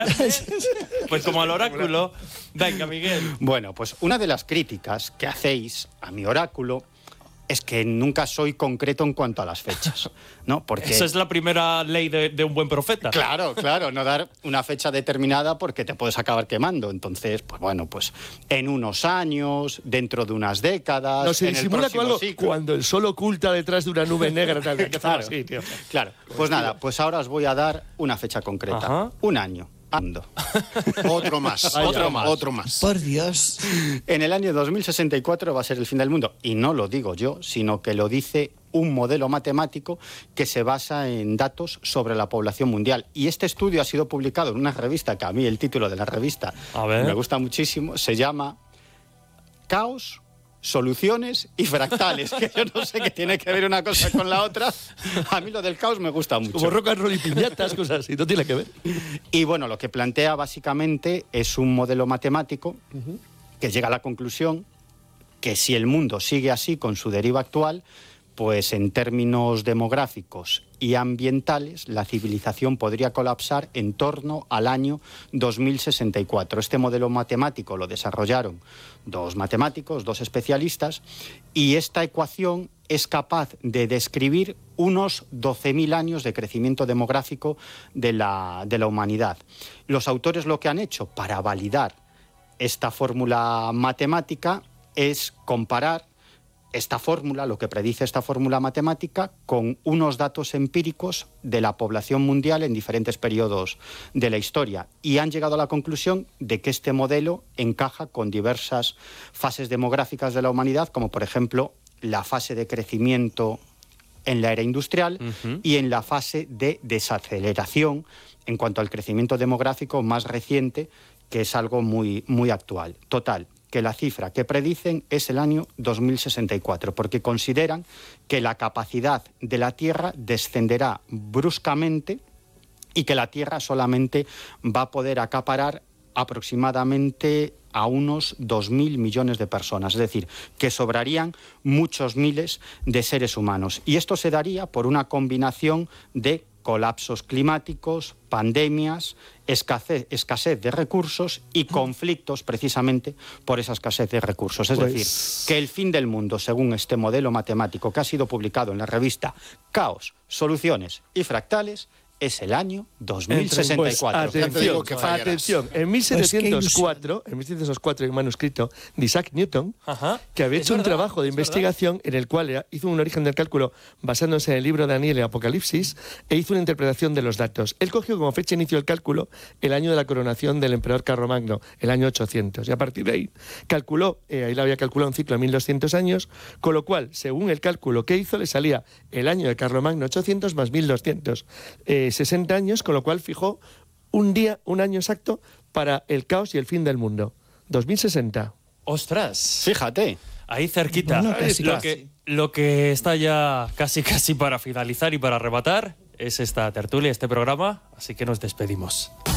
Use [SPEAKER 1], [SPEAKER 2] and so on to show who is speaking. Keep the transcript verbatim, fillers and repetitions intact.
[SPEAKER 1] Pues como al oráculo. Venga, Miguel.
[SPEAKER 2] Bueno, pues una de las críticas que hacéis a mi oráculo es que nunca soy concreto en cuanto a las fechas, ¿no? Porque
[SPEAKER 1] esa es la primera ley de, de un buen profeta.
[SPEAKER 2] Claro, claro, no dar una fecha determinada porque te puedes acabar quemando. Entonces, pues bueno, pues en unos años, dentro de unas décadas,
[SPEAKER 3] no, se
[SPEAKER 2] en el
[SPEAKER 3] disimula
[SPEAKER 2] próximo
[SPEAKER 3] cuando,
[SPEAKER 2] ciclo.
[SPEAKER 3] cuando el sol oculta detrás de una nube negra. Tal,
[SPEAKER 2] claro,
[SPEAKER 3] así, tío.
[SPEAKER 2] claro. Pues nada, pues ahora os voy a dar una fecha concreta.
[SPEAKER 1] Ajá.
[SPEAKER 2] Un año. Ando.
[SPEAKER 4] Otro más,
[SPEAKER 2] Vaya,
[SPEAKER 4] otro más, otro más.
[SPEAKER 5] Por Dios.
[SPEAKER 2] En el año dos mil sesenta y cuatro va a ser el fin del mundo. Y no lo digo yo, sino que lo dice un modelo matemático que se basa en datos sobre la población mundial. Y este estudio ha sido publicado en una revista, que a mí el título de la revista
[SPEAKER 1] a ver.
[SPEAKER 2] me gusta muchísimo, se llama Caos, Soluciones y Fractales, que yo no sé qué tiene que ver una cosa con la otra. A mí lo del caos me gusta mucho.
[SPEAKER 3] Como rock and roll y piñatas, cosas así, no tiene que ver.
[SPEAKER 2] Y bueno, lo que plantea básicamente es un modelo matemático uh-huh. que llega a la conclusión que si el mundo sigue así con su deriva actual, pues en términos demográficos y ambientales, la civilización podría colapsar en torno al año dos mil sesenta y cuatro. Este modelo matemático lo desarrollaron dos matemáticos, dos especialistas, y esta ecuación es capaz de describir unos doce mil años de crecimiento demográfico de la, de la humanidad. Los autores lo que han hecho para validar esta fórmula matemática es comparar esta fórmula, lo que predice esta fórmula matemática, con unos datos empíricos de la población mundial en diferentes periodos de la historia. Y han llegado a la conclusión de que este modelo encaja con diversas fases demográficas de la humanidad, como por ejemplo la fase de crecimiento en la era industrial uh-huh. y en la fase de desaceleración en cuanto al crecimiento demográfico más reciente, que es algo muy, muy actual. Total, que la cifra que predicen es el año dos mil sesenta y cuatro, porque consideran que la capacidad de la Tierra descenderá bruscamente y que la Tierra solamente va a poder acaparar aproximadamente a unos dos mil millones de personas, es decir, que sobrarían muchos miles de seres humanos. Y esto se daría por una combinación de colapsos climáticos, pandemias, escasez, escasez de recursos y conflictos precisamente por esa escasez de recursos. Es pues... decir, que el fin del mundo, según este modelo matemático que ha sido publicado en la revista Caos, Soluciones y Fractales, es el año dos mil sesenta y cuatro.
[SPEAKER 3] Pues, atención, que atención, en mil setecientos cuatro, en mil setecientos cuatro hay un manuscrito de Isaac Newton, Ajá, que había hecho un verdad, trabajo de investigación verdad. en el cual hizo un origen del cálculo basándose en el libro de Daniel y Apocalipsis e hizo una interpretación de los datos. Él cogió como fecha de inicio del cálculo el año de la coronación del emperador Carlomagno, el año ochocientos, y a partir de ahí calculó, eh, ahí le había calculado un ciclo de mil doscientos años, con lo cual, según el cálculo que hizo, le salía el año de Carlomagno ochocientos más mil doscientos. Eh, sesenta años, con lo cual fijó un día, un año exacto para el caos y el fin del mundo. dos mil sesenta.
[SPEAKER 1] ¡Ostras!
[SPEAKER 2] Fíjate.
[SPEAKER 1] Ahí cerquita.
[SPEAKER 5] Bueno, casi,
[SPEAKER 1] lo,
[SPEAKER 5] casi.
[SPEAKER 1] Que, lo que está ya casi casi para finalizar y para arrebatar es esta tertulia, este programa, así que nos despedimos.